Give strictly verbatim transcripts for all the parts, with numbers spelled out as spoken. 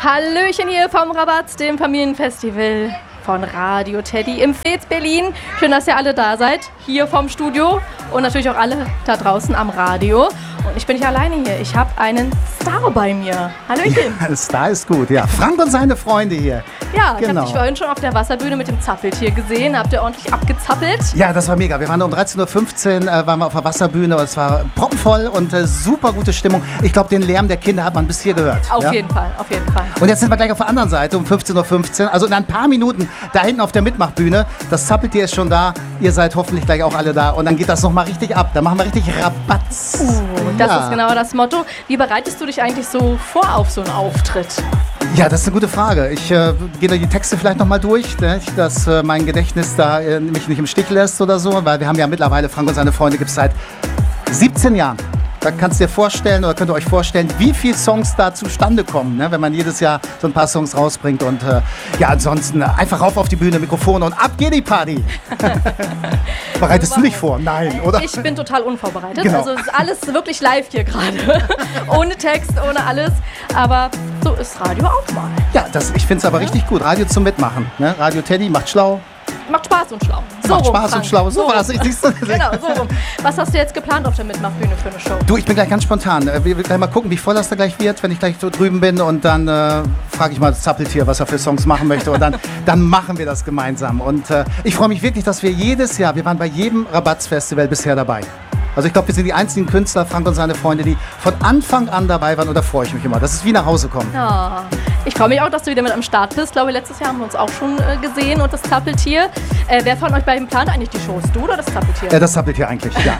Hallöchen hier vom Rabatz, dem Familienfestival von Radio Teddy im Fez Berlin. Schön, dass ihr alle da seid, hier vom Studio und natürlich auch alle da draußen am Radio. Und ich bin nicht alleine hier, ich habe einen Star bei mir. Hallöchen. Ja, Star ist gut, ja. Frank und seine Freunde hier. Ja, ich genau. habe dich vorhin schon auf der Wasserbühne mit dem Zappeltier gesehen. Habt ihr ordentlich abgezappelt? Ja, das war mega. Wir waren um dreizehn Uhr fünfzehn äh, waren wir auf der Wasserbühne. Es war proppenvoll und äh, super gute Stimmung. Ich glaube, den Lärm der Kinder hat man bis hier gehört. Auf ja? jeden Fall, auf jeden Fall. Und jetzt sind wir gleich auf der anderen Seite um fünfzehn Uhr fünfzehn. Also in ein paar Minuten da hinten auf der Mitmachbühne. Das Zappeltier ist schon da. Ihr seid hoffentlich gleich auch alle da. Und dann geht das nochmal richtig ab. Da machen wir richtig Rabatz. Uh, das ja. ist genau das Motto. Wie bereitest du dich eigentlich so vor auf so einen Auftritt? Ja, das ist eine gute Frage. Ich äh, gehe da die Texte vielleicht nochmal durch, ne? Dass äh, mein Gedächtnis da äh, mich nicht im Stich lässt oder so, weil wir haben ja mittlerweile, Frank und seine Freunde gibt es seit siebzehn Jahren. Da kannst du dir vorstellen oder könnt ihr euch vorstellen, wie viele Songs da zustande kommen, ne? Wenn man jedes Jahr so ein paar Songs rausbringt. Und äh, ja, ansonsten äh, einfach rauf auf die Bühne, Mikrofon und ab geht die Party. Bereitest du dich vor? Nein, oder? Ich bin total unvorbereitet. Genau. Also es ist alles wirklich live hier gerade. Ohne Text, ohne alles. Aber so ist Radio auch mal. Ja, das, ich finde es aber richtig gut. Radio zum Mitmachen. Ne? Radio Teddy macht schlau. Macht Spaß und schlau. So Macht rum, Spaß Frank. und schlau. So So war's. Ich, siehst du? Genau, so rum. Was hast du jetzt geplant auf der Mitmachbühne für eine Show? Du, ich bin gleich ganz spontan. Wir werden gleich mal gucken, wie voll das da gleich wird, wenn ich gleich so drüben bin. Und dann äh, frage ich mal das Zappeltier, was er für Songs machen möchte. Und dann, dann machen wir das gemeinsam. Und äh, ich freue mich wirklich, dass wir jedes Jahr, wir waren bei jedem Rabatz-Festival bisher dabei. Also ich glaube, wir sind die einzigen Künstler, Frank und seine Freunde, die von Anfang an dabei waren. Und da freue ich mich immer. Das ist wie nach Hause kommen. Ja, ich freue mich auch, dass du wieder mit am Start bist. Ich glaube, letztes Jahr haben wir uns auch schon äh, gesehen und das Zappeltier. Äh, wer von euch beiden plant eigentlich die Shows? Du oder das Zappeltier? Ja, das Zappeltier eigentlich, ja.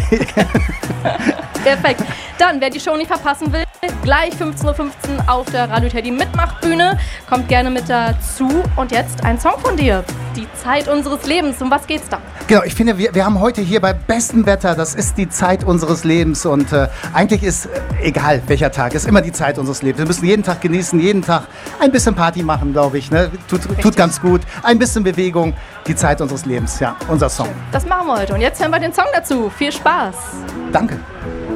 Perfekt. Dann, wer die Show nicht verpassen will, gleich fünfzehn Uhr fünfzehn auf der Radio Teddy Mitmachbühne. Kommt gerne mit dazu. Und jetzt ein Song von dir. Die Zeit unseres Lebens. Um was geht's da? Genau, ich finde, wir, wir haben heute hier bei bestem Wetter, das ist die Zeit unseres Lebens. Und äh, eigentlich ist, äh, egal welcher Tag, ist immer die Zeit unseres Lebens. Wir müssen jeden Tag genießen, jeden Tag ein bisschen Party machen, glaube ich. Ne? Tut, tut ganz gut. Ein bisschen Bewegung, die Zeit unseres Lebens. Ja, unser Song. Das machen wir heute. Und jetzt hören wir den Song dazu. Viel Spaß. Danke.